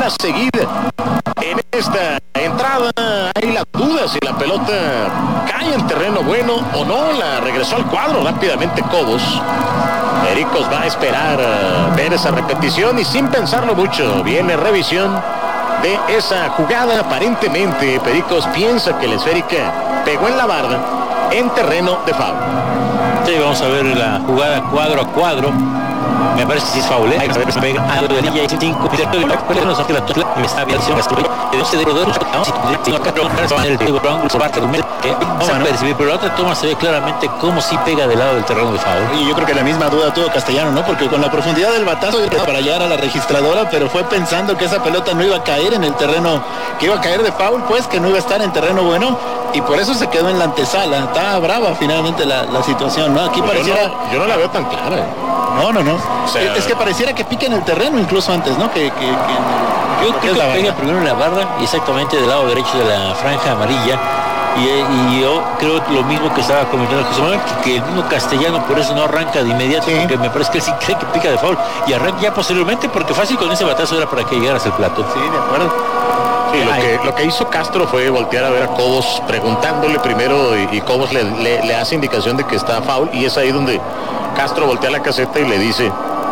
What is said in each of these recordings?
tercera seguida. En esta entrada hay la duda si la pelota cae en terreno bueno o no. La regresó al cuadro rápidamente Cobos. Pericos va a esperar a ver esa repetición y sin pensarlo mucho viene revisión de esa jugada. Aparentemente Pericos piensa que la esférica pegó en la barda en terreno de foul. Sí, vamos a ver la jugada cuadro a cuadro. Me parece que sí es foul, ¿eh? Pega a la anilla y 5 y me está aviación pero la otra toma se ve claramente cómo sí pega del lado del terreno de foul. Y yo creo que la misma duda tuvo Castellano, ¿no? Porque con la profundidad del batazo para llegar a la registradora, pero fue pensando que esa pelota no iba a caer en el terreno, que iba a caer de foul, pues que no iba a estar en terreno bueno, y por eso se quedó en la antesala. Estaba brava finalmente la situación, ¿no? Aquí pareciera... Yo no la veo tan clara. No. O sea, es que pareciera que pique en el terreno incluso antes, ¿no? Yo creo que pega primero en la barra, exactamente del lado derecho de la franja amarilla. Y yo creo lo mismo que estaba comentando José Manuel, que el mismo Castellano por eso no arranca de inmediato, sí. Porque me parece que él sí cree que pica de foul y arranca ya posteriormente, porque fácil con ese batazo era para que llegaras al plato. Sí, de acuerdo. Sí, lo que hizo Castro fue voltear a ver a Cobos preguntándole primero y Cobos le hace indicación de que está foul, y es ahí donde Castro voltea la caseta y le dice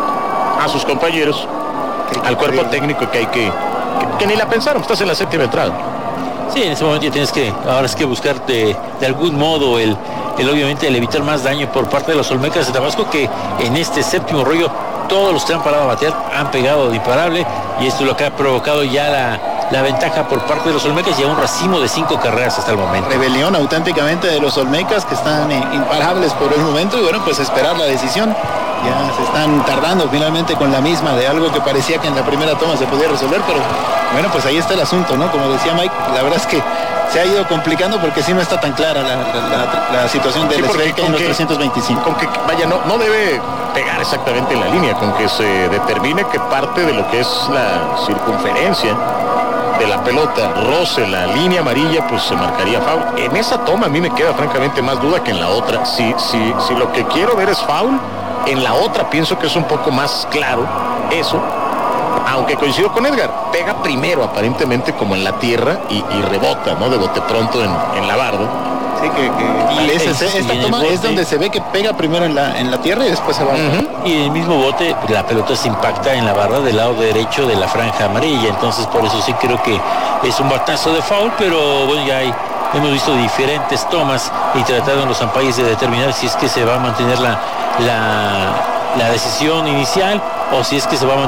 a sus compañeros, al cuerpo técnico, que hay que ni la pensaron, estás en la séptima entrada. Sí, en ese momento ya tienes que, ahora es que buscar de algún modo el obviamente el evitar más daño por parte de los Olmecas de Tabasco, que en este séptimo rollo todos los que han parado a batear han pegado de imparable, y esto es lo que ha provocado ya la ventaja por parte de los Olmecas, y a un racimo de 5 carreras hasta el momento. Rebelión auténticamente de los Olmecas, que están imparables por el momento, y bueno, pues esperar la decisión. Ya se están tardando finalmente con la misma, de algo que parecía que en la primera toma se podía resolver, pero bueno, pues ahí está el asunto, ¿no? Como decía Mike, la verdad es que se ha ido complicando porque sí no está tan clara la situación de en los 325. Con que, vaya, no debe pegar exactamente en la línea, con que se determine que parte de lo que es la circunferencia de la pelota roce la línea amarilla, pues se marcaría foul. En esa toma a mí me queda francamente más duda que en la otra. Si lo que quiero ver es foul, en la otra pienso que es un poco más claro eso, aunque coincido con Edgar, pega primero aparentemente como en la tierra y rebota, ¿no? De bote pronto en la barda. Sí, esta toma es donde se ve que pega primero en la tierra y después se va. Y en el mismo bote la pelota se impacta en la barra del lado derecho de la franja amarilla, entonces por eso sí creo que es un batazo de foul, pero bueno, ya hemos visto diferentes tomas y trataron los umpires de determinar si es que se va a mantener la decisión inicial o si es que se va a mantener